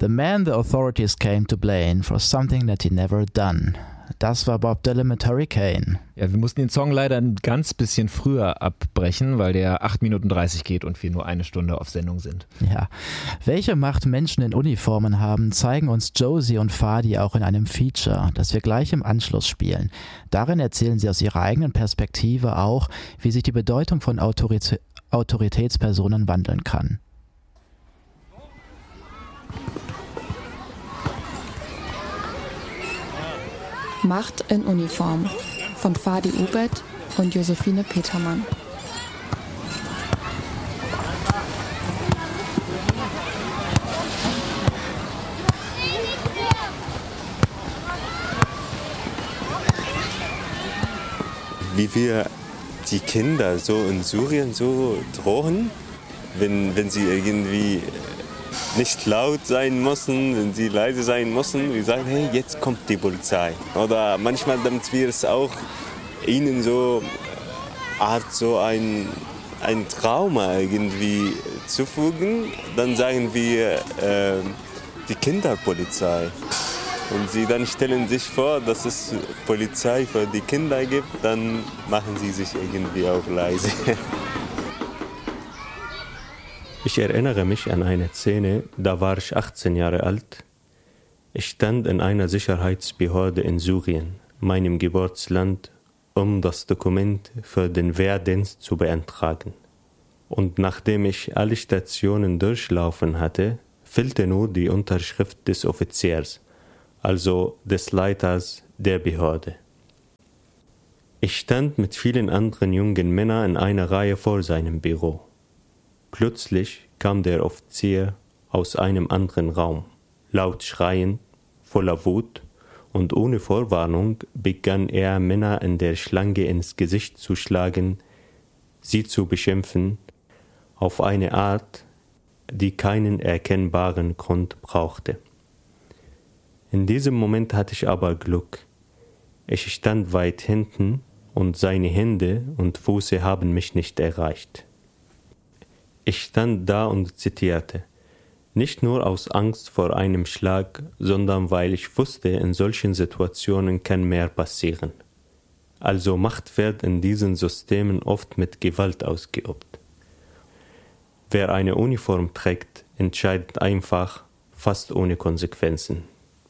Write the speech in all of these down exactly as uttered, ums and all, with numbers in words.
The man the authorities came to blame for something that he never done. Das war Bob Dylan mit Hurricane. Ja, wir mussten den Song leider ein ganz bisschen früher abbrechen, weil der acht Minuten dreißig geht und wir nur eine Stunde auf Sendung sind. Ja. Welche Macht Menschen in Uniformen haben, zeigen uns Josie und Fadi auch in einem Feature, das wir gleich im Anschluss spielen. Darin erzählen sie aus ihrer eigenen Perspektive auch, wie sich die Bedeutung von Autorität, Autoritätspersonen wandeln kann. Macht in Uniform von Fadi Ubed und Josephine Petermann. Wie wir die Kinder so in Syrien so drohen, wenn, wenn sie irgendwie nicht laut sein müssen, wenn sie leise sein müssen. Wir sagen, hey, jetzt kommt die Polizei. Oder manchmal, damit wir es auch ihnen so Art so ein, ein Trauma irgendwie zufügen, dann sagen wir äh, die Kinderpolizei. Und sie dann stellen sich vor, dass es Polizei für die Kinder gibt, dann machen sie sich irgendwie auch leise. Ich erinnere mich an eine Szene, da war ich achtzehn Jahre alt. Ich stand in einer Sicherheitsbehörde in Syrien, meinem Geburtsland, um das Dokument für den Wehrdienst zu beantragen. Und nachdem ich alle Stationen durchlaufen hatte, fehlte nur die Unterschrift des Offiziers, also des Leiters der Behörde. Ich stand mit vielen anderen jungen Männern in einer Reihe vor seinem Büro. Plötzlich kam der Offizier aus einem anderen Raum, laut schreiend, voller Wut, und ohne Vorwarnung begann er Männer in der Schlange ins Gesicht zu schlagen, sie zu beschimpfen, auf eine Art, die keinen erkennbaren Grund brauchte. In diesem Moment hatte ich aber Glück. Ich stand weit hinten und seine Hände und Füße haben mich nicht erreicht. Ich stand da und zitierte, nicht nur aus Angst vor einem Schlag, sondern weil ich wusste, in solchen Situationen kann mehr passieren. Also Macht wird in diesen Systemen oft mit Gewalt ausgeübt. Wer eine Uniform trägt, entscheidet einfach, fast ohne Konsequenzen.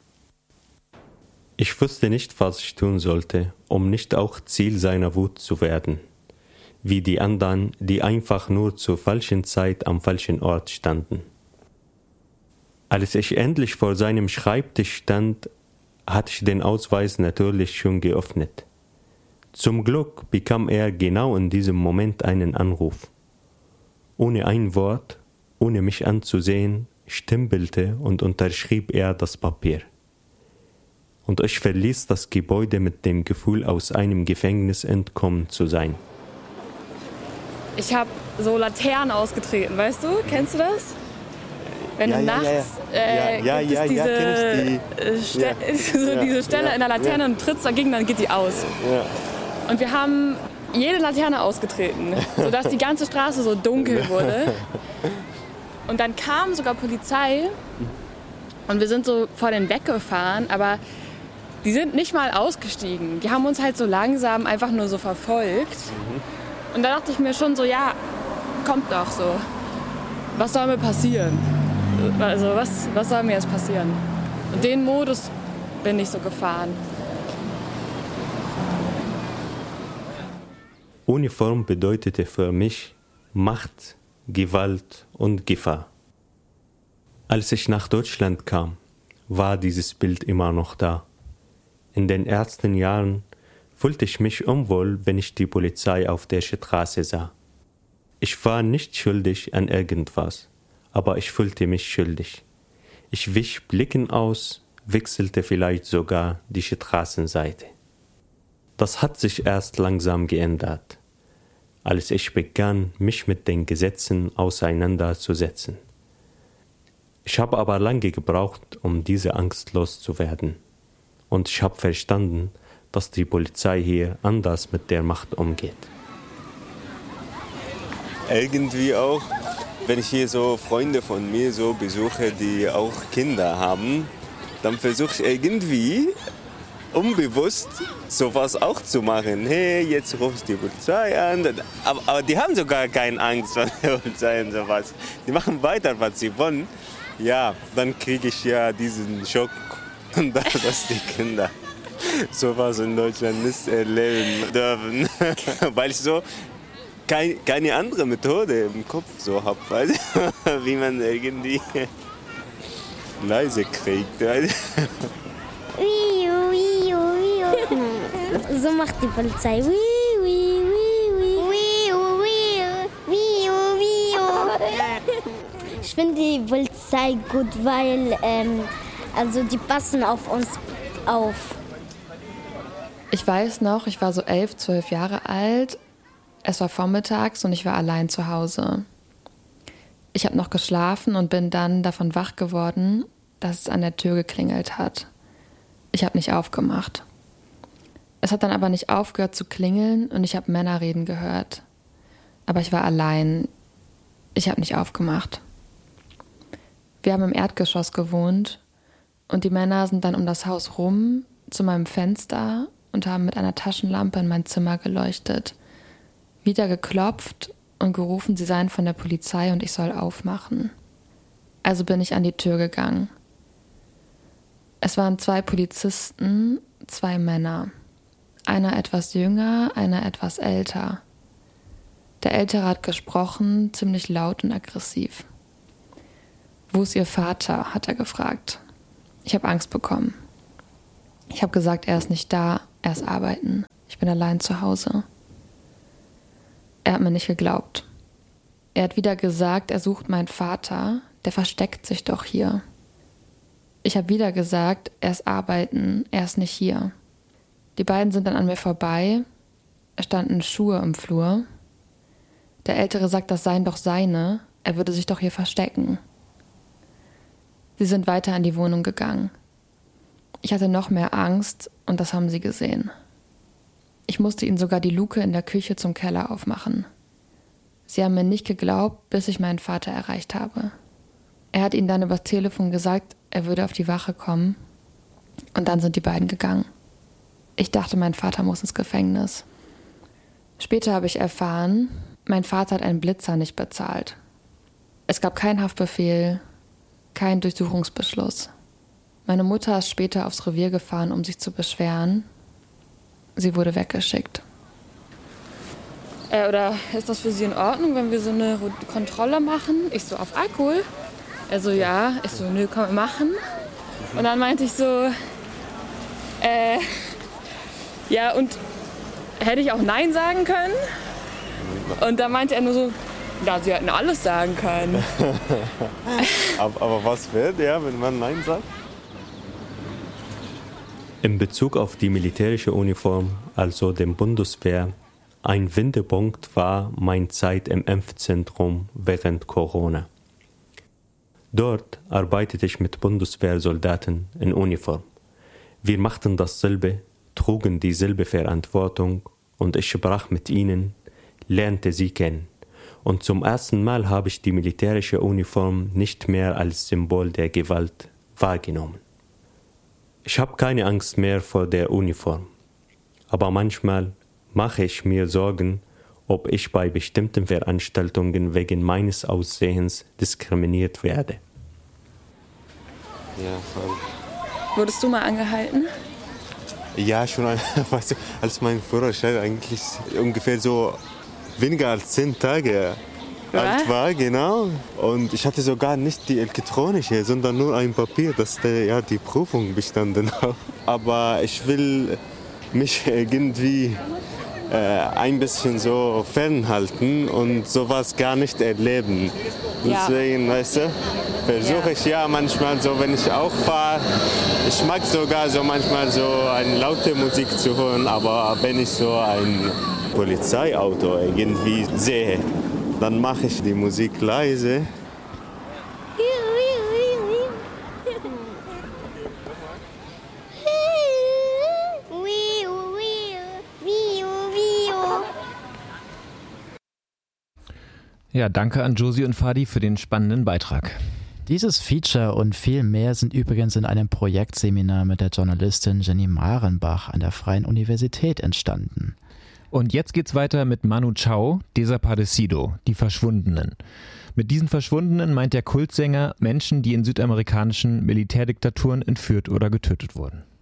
Ich wusste nicht, was ich tun sollte, um nicht auch Ziel seiner Wut zu werden, wie die anderen, die einfach nur zur falschen Zeit am falschen Ort standen. Als ich endlich vor seinem Schreibtisch stand, hatte ich den Ausweis natürlich schon geöffnet. Zum Glück bekam er genau in diesem Moment einen Anruf. Ohne ein Wort, ohne mich anzusehen, stempelte und unterschrieb er das Papier. Und ich verließ das Gebäude mit dem Gefühl, aus einem Gefängnis entkommen zu sein. Ich habe so Laternen ausgetreten, weißt du? Kennst du das? Wenn ja, du ja, nachts ja. äh, ja, gibt ja, es diese, ja, kenn ich die. äh, Ste- Ja. so Ja. diese Stelle Ja. in der Laterne Ja. und trittst dagegen, dann geht die aus. Ja. Und wir haben jede Laterne ausgetreten, sodass die ganze Straße so dunkel wurde. Und dann kam sogar Polizei und wir sind so vor denen weggefahren, aber die sind nicht mal ausgestiegen. Die haben uns halt so langsam einfach nur so verfolgt. Mhm. Und da dachte ich mir schon so, ja, kommt doch so. Was soll mir passieren? Also was, was soll mir jetzt passieren? Und den Modus bin ich so gefahren. Uniform bedeutete für mich Macht, Gewalt und Gefahr. Als ich nach Deutschland kam, war dieses Bild immer noch da. In den ersten Jahren fühlte ich mich unwohl, wenn ich die Polizei auf der Straße sah. Ich war nicht schuldig an irgendwas, aber ich fühlte mich schuldig. Ich wich Blicken aus, wechselte vielleicht sogar die Straßenseite. Das hat sich erst langsam geändert, als ich begann, mich mit den Gesetzen auseinanderzusetzen. Ich habe aber lange gebraucht, um diese Angst loszuwerden. Und ich habe verstanden, dass die Polizei hier anders mit der Macht umgeht. Irgendwie auch wenn ich hier so Freunde von mir so besuche, die auch Kinder haben, dann versuche ich irgendwie unbewusst sowas auch zu machen. Hey, jetzt rufst du die Polizei an. Aber, aber die haben sogar keine Angst vor der Polizei und sowas. Die machen weiter, was sie wollen. Ja, dann kriege ich ja diesen Schock, dass die Kinder sowas in Deutschland nicht erleben dürfen. Weil ich so kein, keine andere Methode im Kopf so habe, weißt du? Wie man irgendwie leise kriegt. Weißt du? So macht die Polizei. Ich finde die Polizei gut, weil ähm, also die passen auf uns auf. Ich weiß noch, ich war so elf, zwölf Jahre alt. Es war vormittags und ich war allein zu Hause. Ich habe noch geschlafen und bin dann davon wach geworden, dass es an der Tür geklingelt hat. Ich habe nicht aufgemacht. Es hat dann aber nicht aufgehört zu klingeln und ich habe Männer reden gehört. Aber ich war allein. Ich habe nicht aufgemacht. Wir haben im Erdgeschoss gewohnt und die Männer sind dann um das Haus rum zu meinem Fenster und haben mit einer Taschenlampe in mein Zimmer geleuchtet. Wieder geklopft und gerufen, sie seien von der Polizei und ich soll aufmachen. Also bin ich an die Tür gegangen. Es waren zwei Polizisten, zwei Männer. Einer etwas jünger, einer etwas älter. Der Ältere hat gesprochen, ziemlich laut und aggressiv. Wo ist Ihr Vater? Hat er gefragt. Ich habe Angst bekommen. Ich habe gesagt, er ist nicht da, er ist arbeiten. Ich bin allein zu Hause. Er hat mir nicht geglaubt. Er hat wieder gesagt, er sucht meinen Vater, der versteckt sich doch hier. Ich habe wieder gesagt, er ist arbeiten, er ist nicht hier. Die beiden sind dann an mir vorbei, es standen Schuhe im Flur. Der Ältere sagt, das seien doch seine, er würde sich doch hier verstecken. Sie sind weiter in die Wohnung gegangen. Ich hatte noch mehr Angst und das haben sie gesehen. Ich musste ihnen sogar die Luke in der Küche zum Keller aufmachen. Sie haben mir nicht geglaubt, bis ich meinen Vater erreicht habe. Er hat ihnen dann übers Telefon gesagt, er würde auf die Wache kommen. Und dann sind die beiden gegangen. Ich dachte, mein Vater muss ins Gefängnis. Später habe ich erfahren, mein Vater hat einen Blitzer nicht bezahlt. Es gab keinen Haftbefehl, keinen Durchsuchungsbeschluss. Meine Mutter ist später aufs Revier gefahren, um sich zu beschweren. Sie wurde weggeschickt. Äh, oder ist das für Sie in Ordnung, wenn wir so eine Kontrolle machen? Ich so, auf Alkohol? Er so, ja. Ich so, nö, können wir machen. Und dann meinte ich so, äh, ja, und hätte ich auch Nein sagen können? Und da meinte er nur so, ja, Sie hätten alles sagen können. aber, aber was wird, ja, wenn man Nein sagt? In Bezug auf die militärische Uniform, also dem Bundeswehr, ein Wendepunkt war meine Zeit im Impfzentrum während Corona. Dort arbeitete ich mit Bundeswehrsoldaten in Uniform. Wir machten dasselbe, trugen dieselbe Verantwortung und ich sprach mit ihnen, lernte sie kennen. Und zum ersten Mal habe ich die militärische Uniform nicht mehr als Symbol der Gewalt wahrgenommen. Ich habe keine Angst mehr vor der Uniform, aber manchmal mache ich mir Sorgen, ob ich bei bestimmten Veranstaltungen wegen meines Aussehens diskriminiert werde. Ja, voll. Wurdest du mal angehalten? Ja, schon, weißt du, als mein Führerschein eigentlich ungefähr so weniger als zehn Tage alt war, genau. Und ich hatte sogar nicht die elektronische, sondern nur ein Papier, das der, ja, die Prüfung bestanden hat. Aber ich will mich irgendwie äh, ein bisschen so fernhalten und sowas gar nicht erleben. Ja. Deswegen, weißt du, versuche ich ja manchmal so, wenn ich auch fahre, ich mag sogar so manchmal so eine laute Musik zu hören, aber wenn ich so ein Polizeiauto irgendwie sehe, dann mache ich die Musik leise. Ja, danke an Josie und Fadi für den spannenden Beitrag. Dieses Feature und viel mehr sind übrigens in einem Projektseminar mit der Journalistin Jenny Marenbach an der Freien Universität entstanden. Und jetzt geht's weiter mit Manu Chao, Desaparecido, die Verschwundenen. Mit diesen Verschwundenen meint der Kultsänger Menschen, die in südamerikanischen Militärdiktaturen entführt oder getötet wurden.